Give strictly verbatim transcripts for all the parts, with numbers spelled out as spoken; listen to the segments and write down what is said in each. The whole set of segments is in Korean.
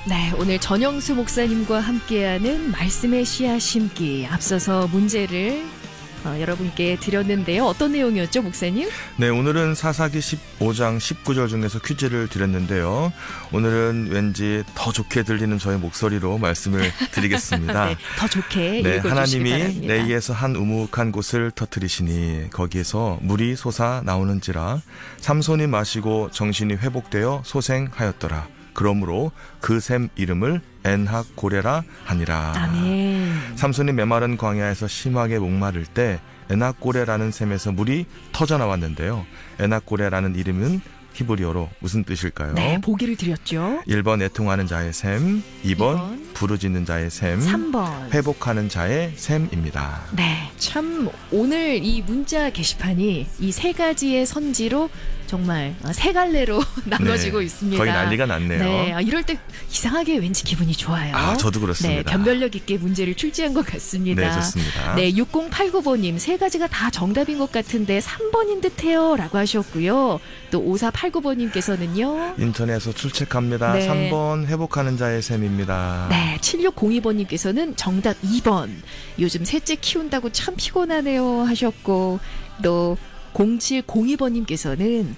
네, 오늘 전영수 목사님과 함께하는 말씀의 씨앗 심기. 앞서서 문제를 어, 여러분께 드렸는데요. 어떤 내용이었죠, 목사님? 네, 오늘은 사사기 십오 장 십구 절 중에서 퀴즈를 드렸는데요. 오늘은 왠지 더 좋게 들리는 저의 목소리로 말씀을 드리겠습니다. 네, 더 좋게 네, 읽어주시기 하나님이 바랍니다. 내이에서 한 우묵한 곳을 터뜨리시니 거기에서 물이 솟아 나오는지라 삼손이 마시고 정신이 회복되어 소생하였더라. 그러므로 그 샘 이름을 엔학고레라 하니라. 아멘. 삼손이 메마른 광야에서 심하게 목마를 때 엔학고레라는 샘에서 물이 터져 나왔는데요. 엔학고레라는 이름은 히브리어로 무슨 뜻일까요? 네, 보기를 드렸죠. 일 번 애통하는 자의 샘, 이 번, 이 번 부르짖는 자의 샘, 삼 번 회복하는 자의 샘입니다. 네, 참 오늘 이 문자 게시판이 이 세 가지의 선지로 정말 세 갈래로 나눠지고 네, 있습니다. 거의 난리가 났네요. 네, 아, 이럴 때 이상하게 왠지 기분이 좋아요. 아, 저도 그렇습니다. 네, 변별력 있게 문제를 출제한 것 같습니다. 네, 좋습니다. 네, 육공팔구 번님 세 가지가 다 정답인 것 같은데 삼 번인 듯해요 라고 하셨고요. 또 오사팔구 번님께서는요. 인터넷에서 출첵합니다. 네. 삼 번 회복하는 자의 샘입니다. 네, 칠육공이 번님께서는 정답 이 번. 요즘 셋째 키운다고 참 피곤하네요 하셨고, 또 공칠공이 번님께서는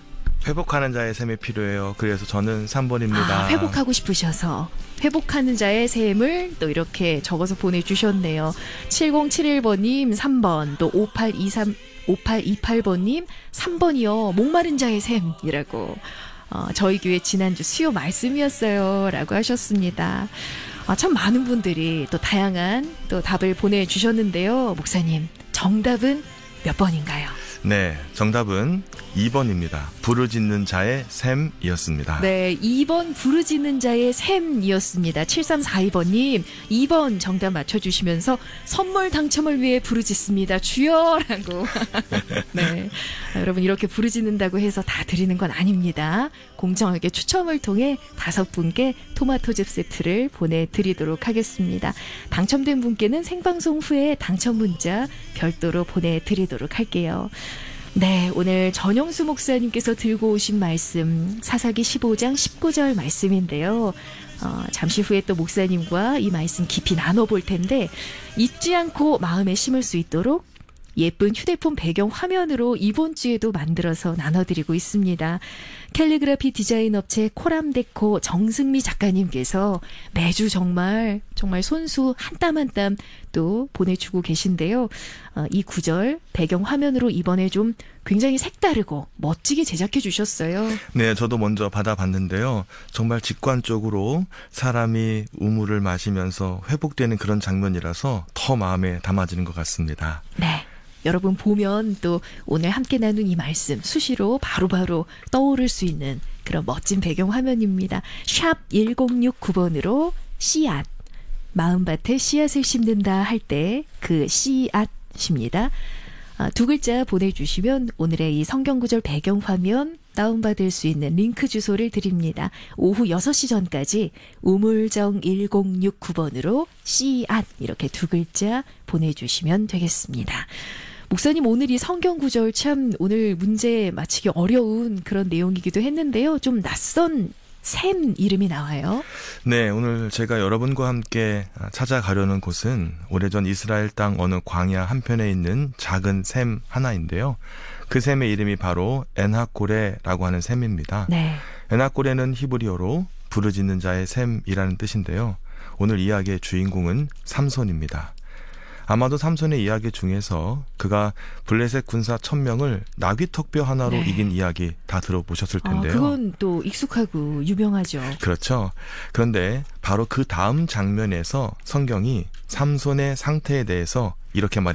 회복하는 자의 샘이 필요해요. 그래서 저는 삼 번입니다. 아, 회복하고 싶으셔서 회복하는 자의 샘을 또 이렇게 적어서 보내주셨네요. 칠공칠일 번님 삼 번, 또 오팔이삼, 오팔이팔 번님 삼 번이요. 목마른 자의 샘이라고. 어, 저희 교회 지난주 수요 말씀이었어요 라고 하셨습니다. 아, 참 많은 분들이 또 다양한 또 답을 보내주셨는데요. 목사님, 정답은 몇 번인가요? 네, 정답은 이 번입니다. 부르짖는 자의 샘이었습니다. 네, 이 번 부르짖는 자의 샘이었습니다. 칠삼사이 번님 이 번 정답 맞춰주시면서 선물 당첨을 위해 부르짖습니다. 주여라고. 네, 여러분 이렇게 부르짖는다고 해서 다 드리는 건 아닙니다. 공정하게 추첨을 통해 다섯 분께 토마토즙 세트를 보내드리도록 하겠습니다. 당첨된 분께는 생방송 후에 당첨 문자 별도로 보내드리도록 할게요. 네, 오늘 전영수 목사님께서 들고 오신 말씀 사사기 십오 장 십구 절 말씀인데요. 어, 잠시 후에 또 목사님과 이 말씀 깊이 나눠볼 텐데 잊지 않고 마음에 심을 수 있도록 예쁜 휴대폰 배경 화면으로 이번 주에도 만들어서 나눠드리고 있습니다. 캘리그라피 디자인 업체 코람데코 정승미 작가님께서 매주 정말 정말 손수 한 땀 한 땀 또 보내주고 계신데요. 어, 이 구절 배경 화면으로 이번에 좀 굉장히 색다르고 멋지게 제작해 주셨어요. 네, 저도 먼저 받아봤는데요. 정말 직관적으로 사람이 우물을 마시면서 회복되는 그런 장면이라서 더 마음에 담아지는 것 같습니다. 네. 여러분 보면 또 오늘 함께 나눈 이 말씀 수시로 바로바로 떠오를 수 있는 그런 멋진 배경 화면입니다. 샵 일공육구 번으로 씨앗, 마음밭에 씨앗을 심는다 할 때 그 씨앗입니다. 아, 두 글자 보내주시면 오늘의 이 성경구절 배경 화면 다운받을 수 있는 링크 주소를 드립니다. 오후 여섯 시 전까지 우물정 일공육구 번으로 씨앗 이렇게 두 글자 보내주시면 되겠습니다. 목사님, 오늘 이 성경 구절 참 오늘 문제 맞히기 어려운 그런 내용이기도 했는데요. 좀 낯선 샘 이름이 나와요. 네, 오늘 제가 여러분과 함께 찾아가려는 곳은 오래전 이스라엘 땅 어느 광야 한편에 있는 작은 샘 하나인데요. 그 샘의 이름이 바로 엔하고레라고 하는 샘입니다. 네. 엔하고레는 히브리어로 부르짖는 자의 샘이라는 뜻인데요. 오늘 이야기의 주인공은 삼손입니다. 아마도 삼손의 이야기 중에서 그가 블레셋 군사 천 명을 나귀턱뼈 하나로 네. 이긴 이야기 다 들어보셨을 텐데요. 어, 그건 또 익숙하고 유명하죠. 그렇죠. 그런데 바로 그 다음 장면에서 성경이 삼손의 상태에 대해서 이렇게 말합니다.